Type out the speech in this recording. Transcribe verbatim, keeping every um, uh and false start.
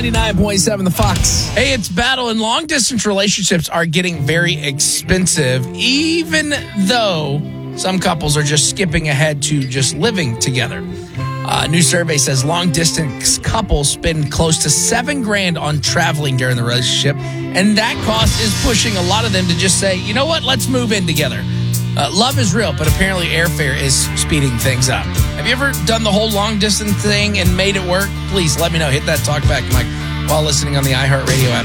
ninety-nine point seven The Fox. Hey, it's Battle, and long-distance relationships are getting very expensive, even though some couples are just skipping ahead to just living together. A new survey says long-distance couples spend close to seven grand on traveling during the relationship, and that cost is pushing a lot of them to just say, you know what, let's move in together. Uh, love is real, but apparently airfare is speeding things up. Have you ever done the whole long-distance thing and made it work? Please let me know. Hit that talkback mic while listening on the iHeartRadio app.